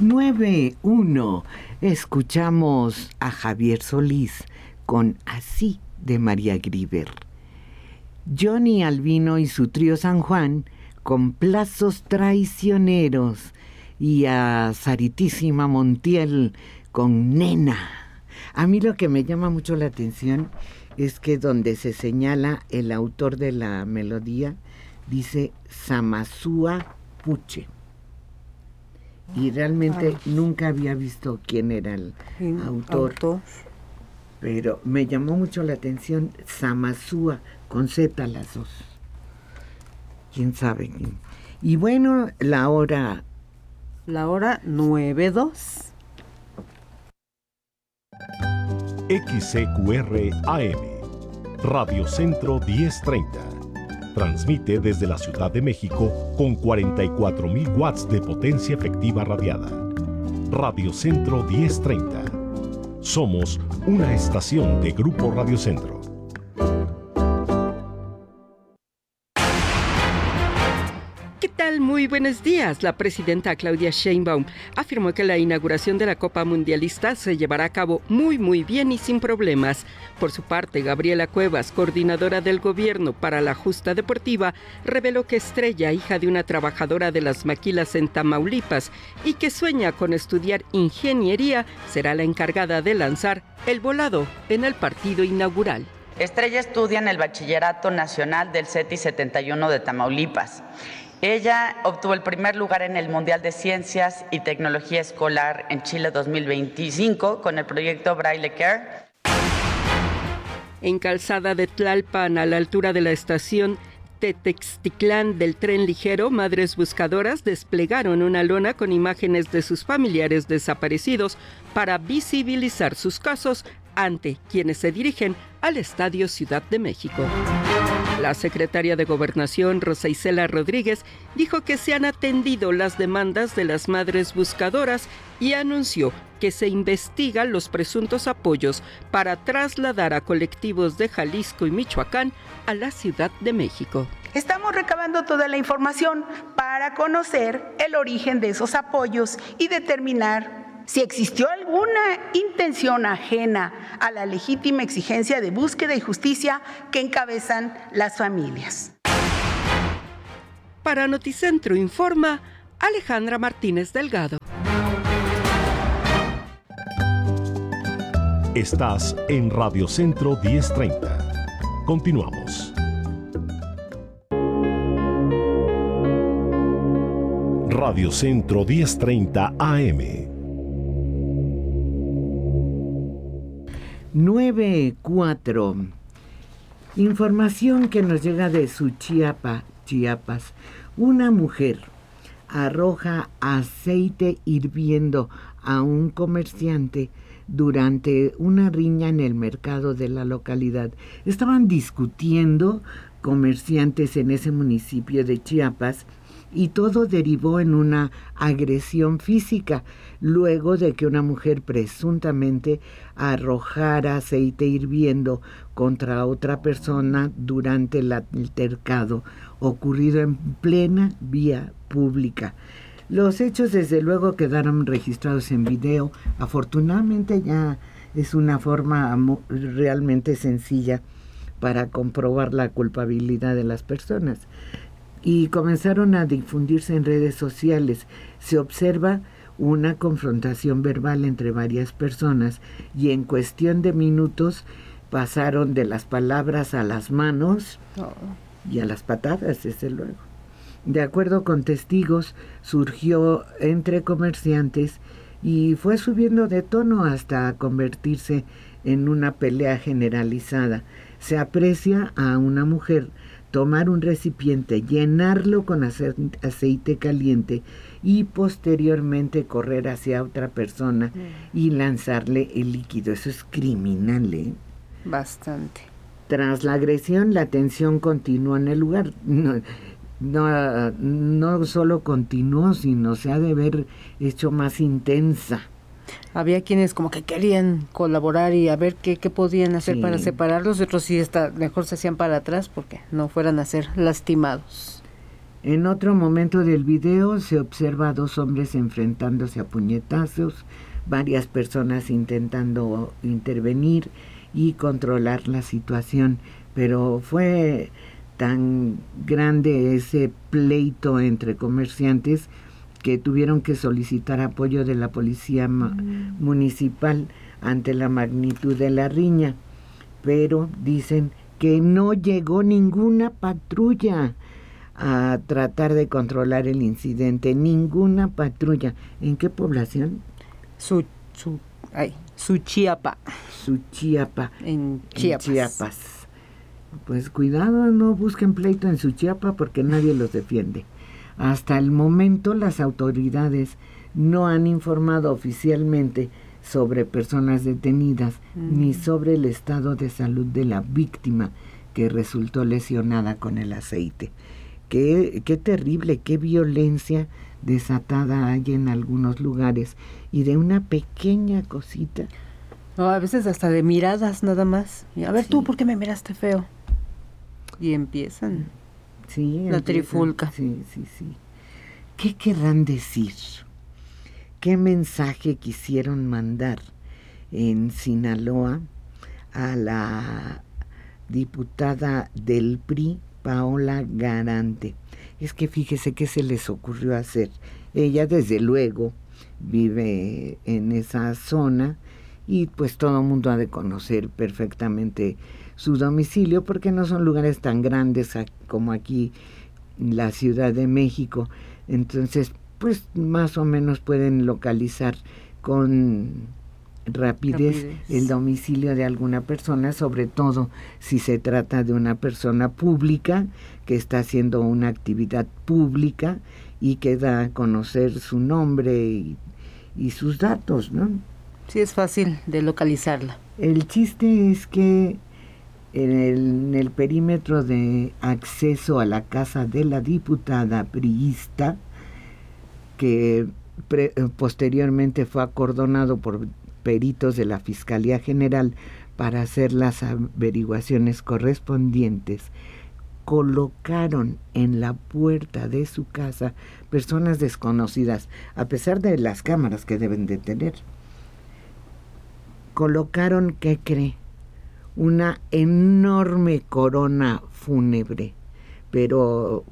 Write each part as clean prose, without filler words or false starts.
9:1. Escuchamos a Javier Solís con Así de María Grieber. Johnny Albino y su trío San Juan con Plazos Traicioneros. Y a Saritísima Montiel con Nena. A mí lo que me llama mucho la atención es que donde se señala el autor de la melodía, dice Samazúa Puche. Y realmente nunca había visto quién era el autor. Pero me llamó mucho la atención Samazúa, con Z las dos. ¿Quién sabe quién? Y bueno, la hora 9:02. XCQR AM, Radio Centro 1030. Transmite desde la Ciudad de México con 44,000 watts de potencia efectiva radiada. Radio Centro 1030. Somos una estación de Grupo Radio Centro. ¿Qué tal? Muy buenos días. La presidenta Claudia Sheinbaum afirmó que la inauguración de la Copa Mundialista se llevará a cabo muy bien y sin problemas. Por su parte, Gabriela Cuevas, coordinadora del gobierno para la justa deportiva, reveló que Estrella, hija de una trabajadora de las maquilas en Tamaulipas y que sueña con estudiar ingeniería, será la encargada de lanzar el volado en el partido inaugural. Estrella estudia en el Bachillerato Nacional del CETI 71 de Tamaulipas. Ella obtuvo el primer lugar en el Mundial de Ciencias y Tecnología Escolar en Chile 2025 con el proyecto Braille Care. En Calzada de Tlalpan, a la altura de la estación Tetexticlán del tren ligero, madres buscadoras desplegaron una lona con imágenes de sus familiares desaparecidos para visibilizar sus casos ante quienes se dirigen al Estadio Ciudad de México. La secretaria de Gobernación, Rosa Isela Rodríguez, dijo que se han atendido las demandas de las madres buscadoras y anunció que se investigan los presuntos apoyos para trasladar a colectivos de Jalisco y Michoacán a la Ciudad de México. Estamos recabando toda la información para conocer el origen de esos apoyos y determinar si existió alguna intención ajena a la legítima exigencia de búsqueda y justicia que encabezan las familias. Para Noticentro informa Alejandra Martínez Delgado. Estás en Radio Centro 1030. Continuamos. Radio Centro 1030 AM. 9:04. Información que nos llega de Suchiapa, Chiapas. Una mujer arroja aceite hirviendo a un comerciante durante una riña en el mercado de la localidad. Estaban discutiendo comerciantes en ese municipio de Chiapas y todo derivó en una agresión física luego de que una mujer presuntamente arrojara aceite hirviendo contra otra persona durante el altercado ocurrido en plena vía pública. Los hechos desde luego quedaron registrados en video. Afortunadamente ya es una forma realmente sencilla para comprobar la culpabilidad de las personas. Y comenzaron a difundirse en redes sociales. Se observa una confrontación verbal entre varias personas y en cuestión de minutos pasaron de las palabras a las manos y a las patadas, desde luego. De acuerdo con testigos, surgió entre comerciantes y fue subiendo de tono hasta convertirse en una pelea generalizada. Se aprecia a una mujer tomar un recipiente, llenarlo con aceite caliente y posteriormente correr hacia otra persona y lanzarle el líquido. Eso es criminal, ¿eh? Bastante. Tras la agresión, la tensión continuó en el lugar. No solo continuó, sino se ha de haber hecho más intensa. Había quienes como que querían colaborar y a ver qué podían hacer para separarlos, otros sí mejor se hacían para atrás porque no fueran a ser lastimados. En otro momento del video se observa a 2 hombres enfrentándose a puñetazos, varias personas intentando intervenir y controlar la situación, pero fue tan grande ese pleito entre comerciantes que tuvieron que solicitar apoyo de la policía municipal ante la magnitud de la riña, pero dicen que no llegó ninguna patrulla a tratar de controlar el incidente, ninguna patrulla. ¿En qué población? Suchiapa. Suchiapa. En Chiapas. En Chiapas. Pues cuidado, no busquen pleito en Suchiapa porque nadie los defiende. Hasta el momento las autoridades no han informado oficialmente sobre personas detenidas ni sobre el estado de salud de la víctima que resultó lesionada con el aceite. Qué terrible, qué violencia desatada hay en algunos lugares, y de una pequeña cosita. No, a veces hasta de miradas nada más. A ver, tú, ¿por qué me miraste feo? Y empiezan la trifulca. Sí. ¿Qué querrán decir? ¿Qué mensaje quisieron mandar en Sinaloa a la diputada del PRI, Paola Garante? Es que fíjese qué se les ocurrió hacer. Ella desde luego vive en esa zona y pues todo el mundo ha de conocer perfectamente su domicilio, porque no son lugares tan grandes como aquí la Ciudad de México. Entonces pues más o menos pueden localizar con rapidez el domicilio de alguna persona, sobre todo si se trata de una persona pública que está haciendo una actividad pública y que da a conocer su nombre y sus datos, ¿no? Sí, es fácil de localizarla. El chiste es que en el perímetro de acceso a la casa de la diputada priista, que posteriormente fue acordonado por peritos de la Fiscalía General para hacer las averiguaciones correspondientes, colocaron en la puerta de su casa personas desconocidas, a pesar de las cámaras que deben de tener. Colocaron, ¿qué cree? Una enorme corona fúnebre, pero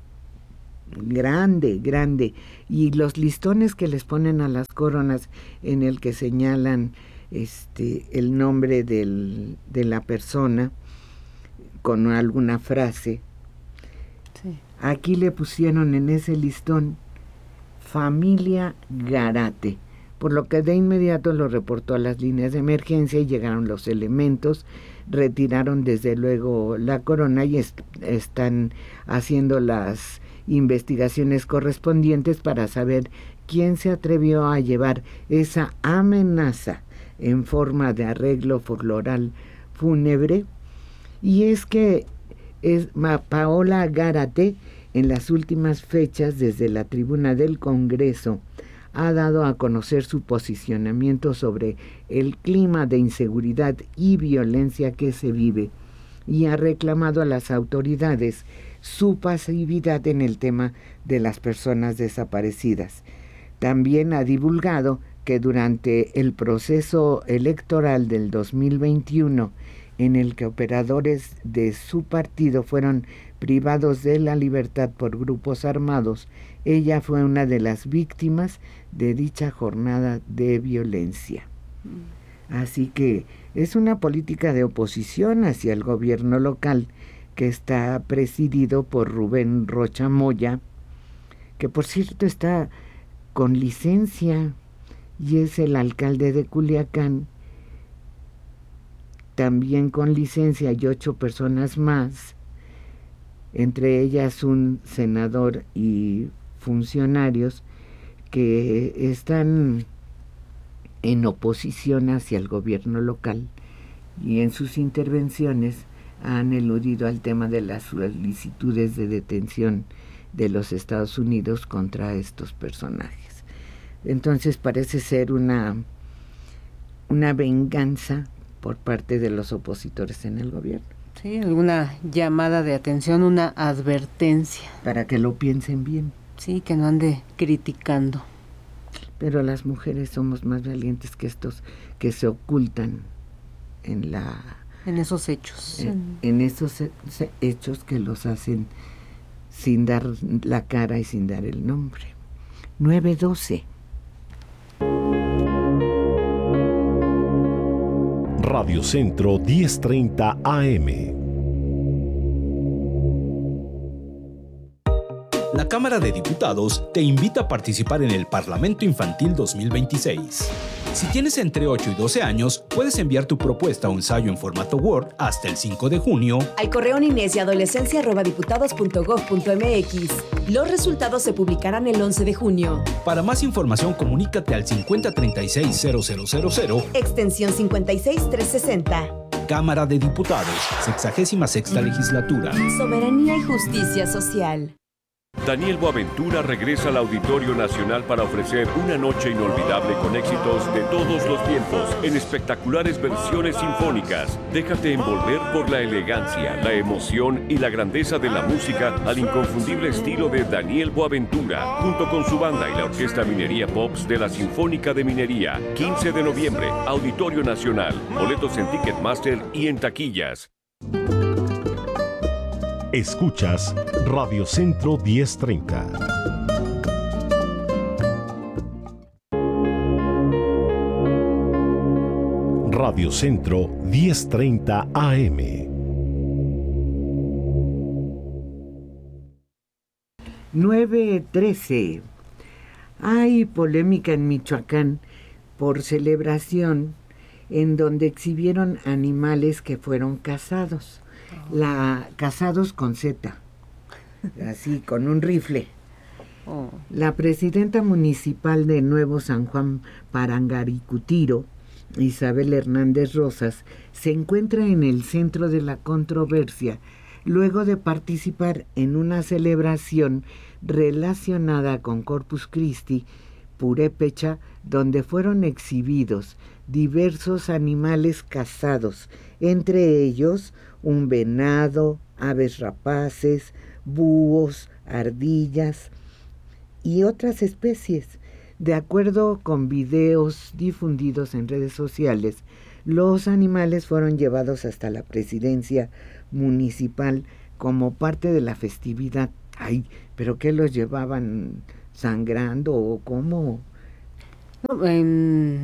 grande, y los listones que les ponen a las coronas en el que señalan el nombre de la persona con alguna frase. Sí. Aquí le pusieron en ese listón familia Garate, por lo que de inmediato lo reportó a las líneas de emergencia y llegaron los elementos, retiraron desde luego la corona y están haciendo las investigaciones correspondientes para saber quién se atrevió a llevar esa amenaza en forma de arreglo floral fúnebre. Y es que Paola Garate en las últimas fechas desde la tribuna del Congreso ha dado a conocer su posicionamiento sobre el clima de inseguridad y violencia que se vive y ha reclamado a las autoridades su pasividad en el tema de las personas desaparecidas. También ha divulgado que durante el proceso electoral del 2021, en el que operadores de su partido fueron privados de la libertad por grupos armados, ella fue una de las víctimas de dicha jornada de violencia. Así que es una política de oposición hacia el gobierno local que está presidido por Rubén Rocha Moya, que por cierto está con licencia y es el alcalde de Culiacán, también con licencia, y 8 personas más, entre ellas un senador y funcionarios que están en oposición hacia el gobierno local y en sus intervenciones han eludido al tema de las solicitudes de detención de los Estados Unidos contra estos personajes. Entonces parece ser una venganza por parte de los opositores en el gobierno. Sí, alguna llamada de atención, una advertencia. Para que lo piensen bien. Sí, que no ande criticando. Pero las mujeres somos más valientes que estos que se ocultan en esos hechos. En esos hechos que los hacen sin dar la cara y sin dar el nombre. 9:12. Radio Centro 1030 AM. La Cámara de Diputados te invita a participar en el Parlamento Infantil 2026. Si tienes entre 8 y 12 años, puedes enviar tu propuesta o ensayo en formato Word hasta el 5 de junio al correo ninesyadolescencia@diputados.gov.mx. Los resultados se publicarán el 11 de junio. Para más información, comunícate al 5036-0000, extensión 56360. Cámara de Diputados, 66ª Legislatura. Soberanía y justicia social. Daniel Boaventura regresa al Auditorio Nacional para ofrecer una noche inolvidable con éxitos de todos los tiempos en espectaculares versiones sinfónicas. Déjate envolver por la elegancia, la emoción y la grandeza de la música al inconfundible estilo de Daniel Boaventura, junto con su banda y la Orquesta Minería Pops de la Sinfónica de Minería. 15 de noviembre, Auditorio Nacional. Boletos en Ticketmaster y en taquillas. Escuchas Radio Centro 1030. Radio Centro 1030 AM. (9:13) Hay polémica en Michoacán por celebración en donde exhibieron animales que fueron cazados. Cazados con Z, así, con un rifle. La presidenta municipal de Nuevo San Juan Parangaricutiro, Isabel Hernández Rosas, se encuentra en el centro de la controversia luego de participar en una celebración relacionada con Corpus Christi Purépecha, donde fueron exhibidos diversos animales cazados, entre ellos un venado, aves rapaces, búhos, ardillas y otras especies. De acuerdo con videos difundidos en redes sociales, los animales fueron llevados hasta la presidencia municipal como parte de la festividad. Ay, ¿pero qué los llevaban? ¿Sangrando o cómo? No, en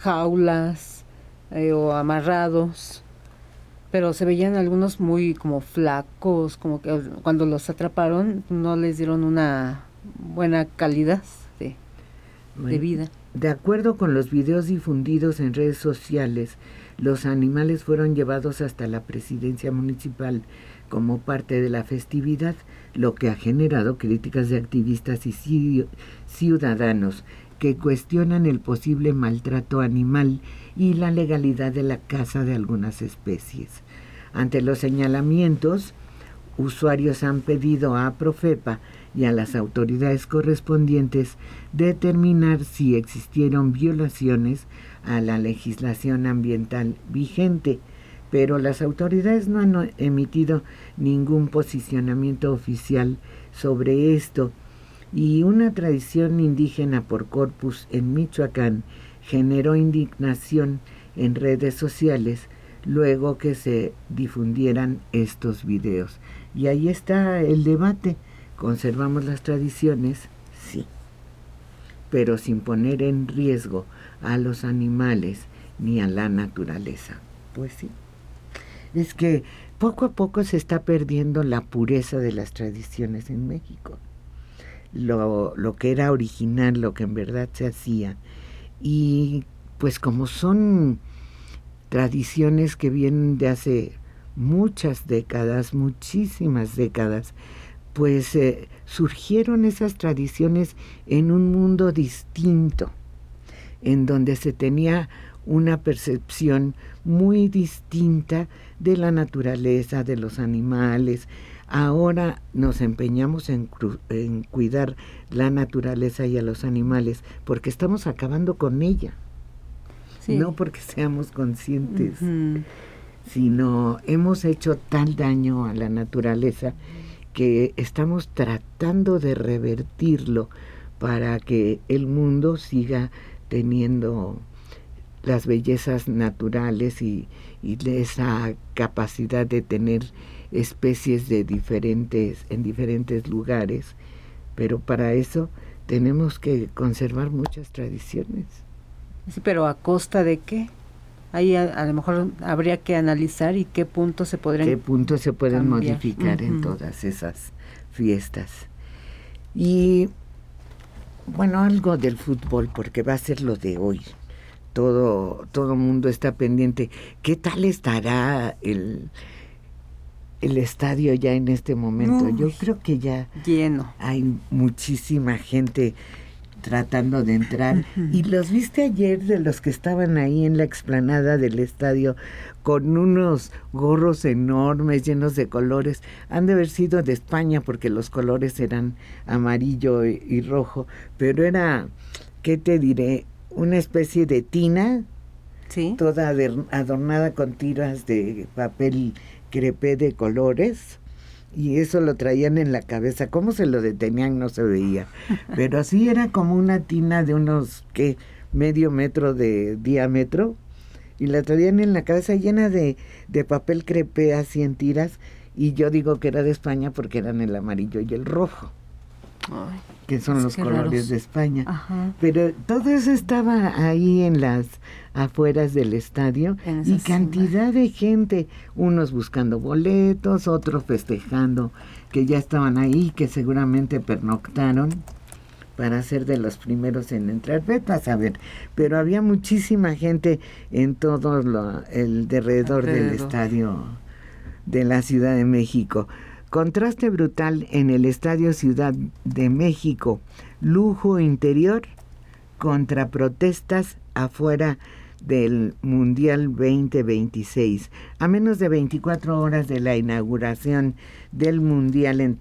jaulas o amarrados. Pero se veían algunos muy como flacos, como que cuando los atraparon no les dieron una buena calidad de vida. De acuerdo con los videos difundidos en redes sociales, los animales fueron llevados hasta la presidencia municipal como parte de la festividad, lo que ha generado críticas de activistas y ciudadanos que cuestionan el posible maltrato animal y la legalidad de la caza de algunas especies. Ante los señalamientos, usuarios han pedido a Profepa y a las autoridades correspondientes determinar si existieron violaciones a la legislación ambiental vigente, pero las autoridades no han emitido ningún posicionamiento oficial sobre esto. Y una tradición indígena por Corpus en Michoacán generó indignación en redes sociales luego que se difundieran estos videos. Y ahí está el debate. ¿Conservamos las tradiciones? Sí. Pero sin poner en riesgo a los animales ni a la naturaleza. Pues sí. Es que poco a poco se está perdiendo la pureza de las tradiciones en México. Lo que era original, lo que en verdad se hacía. Y pues como son tradiciones que vienen de hace muchas décadas, muchísimas décadas, pues surgieron esas tradiciones en un mundo distinto, en donde se tenía una percepción muy distinta de la naturaleza, de los animales. Ahora nos empeñamos en cuidar la naturaleza y a los animales porque estamos acabando con ella, sí. No porque seamos conscientes. sino hemos hecho tal daño a la naturaleza que estamos tratando de revertirlo para que el mundo siga teniendo las bellezas naturales y esa capacidad de tener especies en diferentes lugares, pero para eso tenemos que conservar muchas tradiciones. Sí, pero ¿a costa de qué? Ahí a lo mejor habría que analizar y qué puntos se pueden cambiar. Modificar en todas esas fiestas. Y bueno, algo del fútbol, porque va a ser lo de hoy. Todo mundo está pendiente. ¿Qué tal estará el estadio ya en este momento? Yo creo que ya lleno. Hay muchísima gente tratando de entrar. ¿Y los viste ayer, de los que estaban ahí en la explanada del estadio con unos gorros enormes llenos de colores? Han de haber sido de España porque los colores eran amarillo y rojo, pero era, ¿qué te diré? Una especie de tina, ¿sí? Toda adornada con tiras de papel crepé de colores, y eso lo traían en la cabeza. Cómo se lo detenían no se veía, pero así era como una tina de unos, medio metro de diámetro, y la traían en la cabeza llena de papel crepé así en tiras, y yo digo que era de España porque eran el amarillo y el rojo. Ay, que son los colores raros de España. Ajá. Pero todo eso estaba ahí en las afueras del estadio, y cantidad de gente, unos buscando boletos, otros festejando que ya estaban ahí, que seguramente pernoctaron para ser de los primeros en entrar. Vete a saber, pero había muchísima gente en todo el alrededor del estadio de la Ciudad de México. Contraste brutal en el Estadio Ciudad de México, lujo interior contra protestas afuera del Mundial 2026. A menos de 24 horas de la inauguración del Mundial en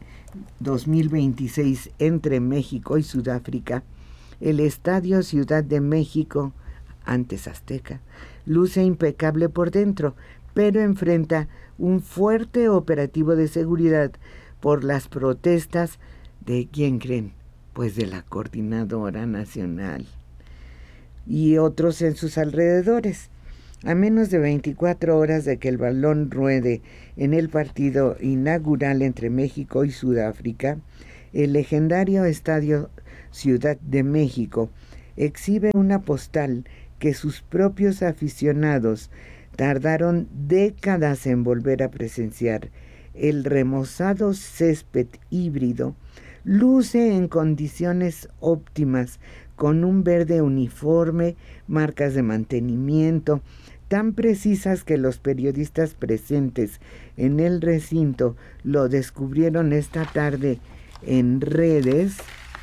2026 entre México y Sudáfrica, el Estadio Ciudad de México, antes Azteca, luce impecable por dentro, pero enfrenta un fuerte operativo de seguridad por las protestas de, ¿quién creen? Pues de la Coordinadora Nacional y otros en sus alrededores. A menos de 24 horas de que el balón ruede en el partido inaugural entre México y Sudáfrica, el legendario Estadio Ciudad de México exhibe una postal que sus propios aficionados tardaron décadas en volver a presenciar. El remozado césped híbrido luce en condiciones óptimas, con un verde uniforme, marcas de mantenimiento tan precisas que los periodistas presentes en el recinto lo descubrieron esta tarde en redes.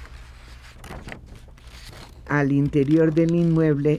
Al interior del inmueble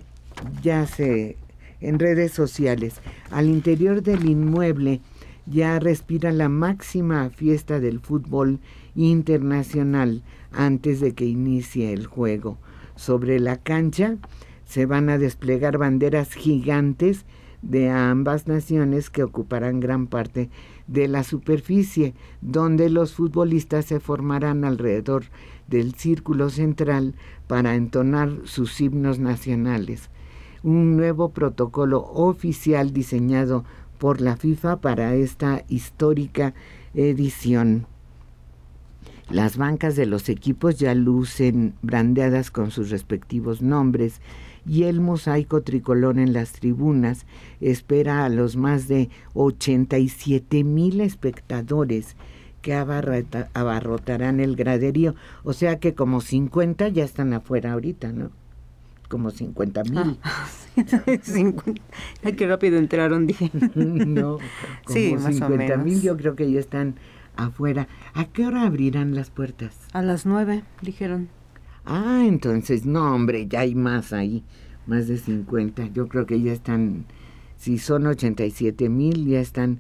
en redes sociales, al interior del inmueble ya respira la máxima fiesta del fútbol internacional antes de que inicie el juego. Sobre la cancha se van a desplegar banderas gigantes de ambas naciones que ocuparán gran parte de la superficie, donde los futbolistas se formarán alrededor del círculo central para entonar sus himnos nacionales. Un nuevo protocolo oficial diseñado por la FIFA para esta histórica edición. Las bancas de los equipos ya lucen brandeadas con sus respectivos nombres, y el mosaico tricolor en las tribunas espera a los más de 87,000 espectadores que abarrotarán el graderío. O sea que como 50 ya están afuera ahorita, ¿no? Como 50,000. Ay, qué rápido entraron, dije. No, como sí, más 50,000 yo creo que ya están afuera. ¿A qué hora abrirán las puertas? A las 9, dijeron. Ah, entonces, no, hombre, ya hay más ahí, más de 50. Yo creo que ya están, si son 87,000, ya están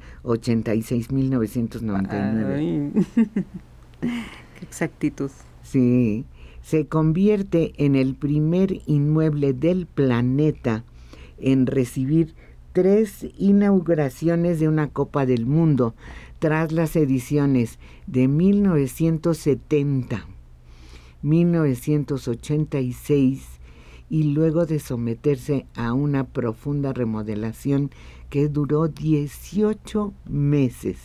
86,999. Qué exactitud. Sí, se convierte en el primer inmueble del planeta en recibir 3 inauguraciones de una Copa del Mundo tras las ediciones de 1970, 1986 y luego de someterse a una profunda remodelación que duró 18 meses.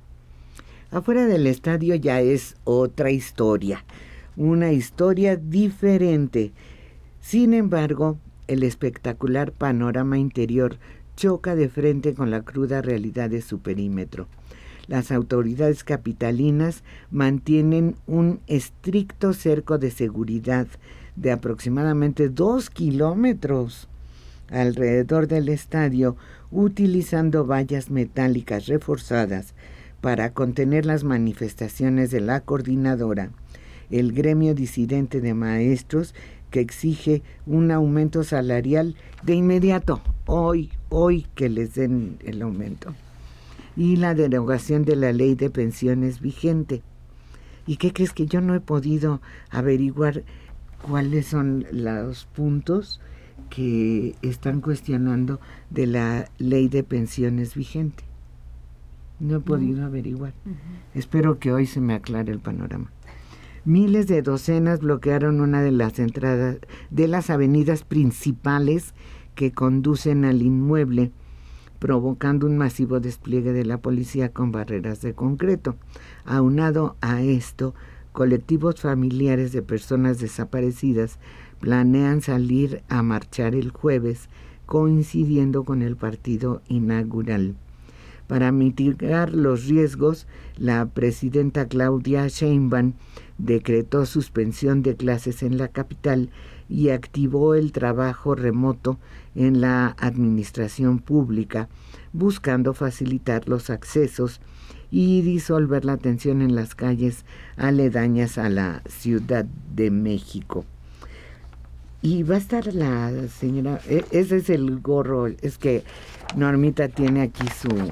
Afuera del estadio ya es otra historia, una historia diferente. Sin embargo, el espectacular panorama interior choca de frente con la cruda realidad de su perímetro. Las autoridades capitalinas mantienen un estricto cerco de seguridad de aproximadamente 2 kilómetros alrededor del estadio, utilizando vallas metálicas reforzadas para contener las manifestaciones de la coordinadora, el gremio disidente de maestros, que exige un aumento salarial de inmediato, hoy que les den el aumento, y la derogación de la ley de pensiones vigente. ¿Y qué crees? Que yo no he podido averiguar cuáles son los puntos que están cuestionando de la ley de pensiones vigente. No he podido averiguar. Espero que hoy se me aclare el panorama. Miles de docenas bloquearon una de las entradas de las avenidas principales que conducen al inmueble, provocando un masivo despliegue de la policía con barreras de concreto. Aunado a esto, colectivos familiares de personas desaparecidas planean salir a marchar el jueves, coincidiendo con el partido inaugural. Para mitigar los riesgos, la presidenta Claudia Sheinbaum decretó suspensión de clases en la capital y activó el trabajo remoto en la administración pública, buscando facilitar los accesos y disolver la tensión en las calles aledañas a la Ciudad de México. Y va a estar la señora, ese es el gorro, es que Normita tiene aquí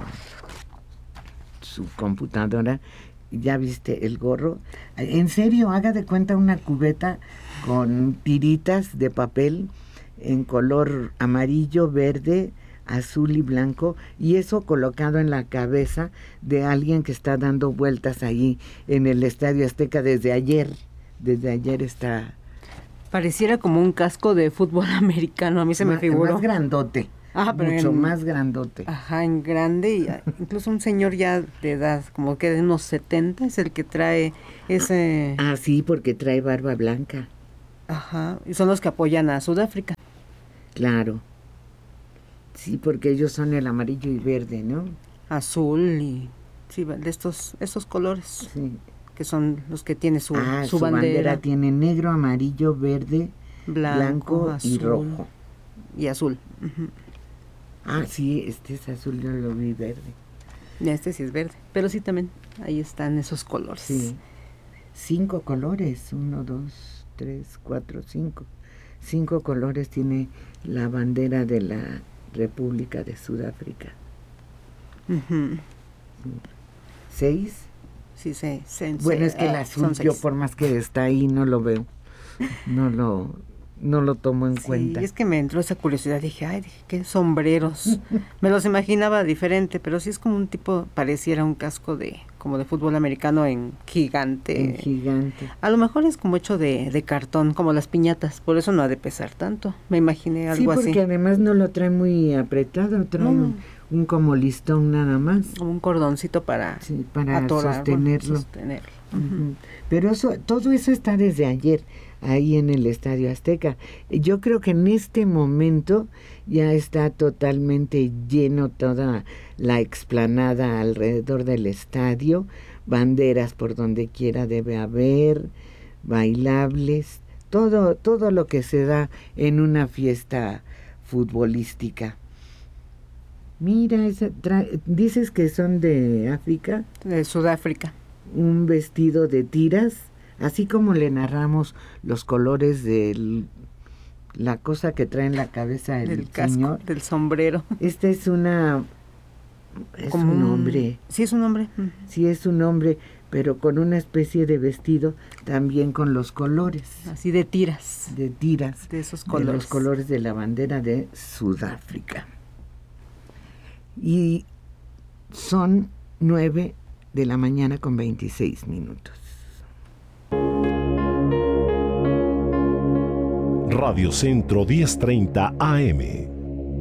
su computadora. ¿Ya viste el gorro? En serio, haga de cuenta una cubeta con tiritas de papel en color amarillo, verde, azul y blanco, y eso colocado en la cabeza de alguien que está dando vueltas ahí en el Estadio Azteca desde ayer. Desde ayer está... Pareciera como un casco de fútbol americano, a mí se me figuró. Más grandote. Pero mucho más grandote. En grande, y incluso un señor ya de edad, como que de unos 70, es el que trae ese... Sí, porque trae barba blanca. Y son los que apoyan a Sudáfrica. Claro. Sí, porque ellos son el amarillo y verde, ¿no? Azul y... Sí, de esos colores. Sí. Que son los que tiene su bandera. Su bandera tiene negro, amarillo, verde, blanco azul, y rojo. Y azul. Sí, este es azul, yo lo vi verde. Este sí es verde, pero sí también, ahí están esos colores. Sí, 5 colores, 1, 2, 3, 4, 5. 5 colores tiene la bandera de la República de Sudáfrica. 6. Sí, 6. Bueno, es que el azul, yo por más que está ahí, no lo veo. No lo tomo en cuenta. Y es que me entró esa curiosidad, dije, qué sombreros. Me los imaginaba diferente, pero sí es como un tipo, pareciera un casco como de fútbol americano en gigante. A lo mejor es como hecho de cartón, como las piñatas, por eso no ha de pesar tanto. Me imaginé algo así. Sí, porque además no lo trae muy apretado, trae un como listón nada más. Como un cordoncito para sostenerlo. Pero todo eso está desde ayer ahí en el Estadio Azteca. Yo creo que en este momento ya está totalmente lleno toda la explanada alrededor del estadio, banderas por donde quiera debe haber, bailables, todo lo que se da en una fiesta futbolística. Mira, dices que son de África. De Sudáfrica. Un vestido de tiras, así como le narramos los colores de la cosa que trae en la cabeza el casco, señor. Del sombrero. Este es un hombre. Sí, es un hombre. Sí, es un hombre, pero con una especie de vestido también con los colores. Así de tiras. De tiras. De esos colores. De los colores de la bandera de Sudáfrica. y son 9 de la mañana con 26 minutos. Radio Centro 1030 AM.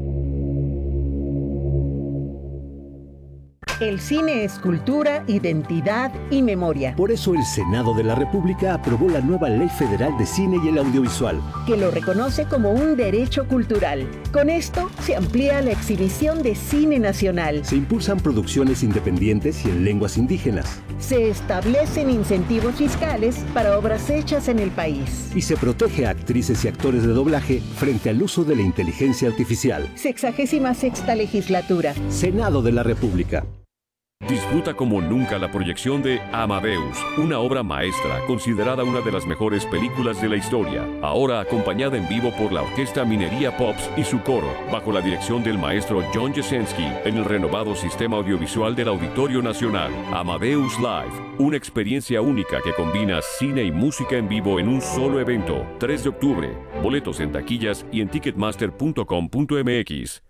El cine es cultura, identidad y memoria. Por eso el Senado de la República aprobó la nueva Ley Federal de Cine y el Audiovisual, que lo reconoce como un derecho cultural. Con esto se amplía la exhibición de cine nacional. Se impulsan producciones independientes y en lenguas indígenas. Se establecen incentivos fiscales para obras hechas en el país. Y se protege a actrices y actores de doblaje frente al uso de la inteligencia artificial. 66ª legislatura. Senado de la República. Disfruta como nunca la proyección de Amadeus, una obra maestra considerada una de las mejores películas de la historia, ahora acompañada en vivo por la Orquesta Minería Pops y su coro, bajo la dirección del maestro John Jasenski, en el renovado sistema audiovisual del Auditorio Nacional. Amadeus Live, una experiencia única que combina cine y música en vivo en un solo evento. 3 de octubre, boletos en taquillas y en ticketmaster.com.mx.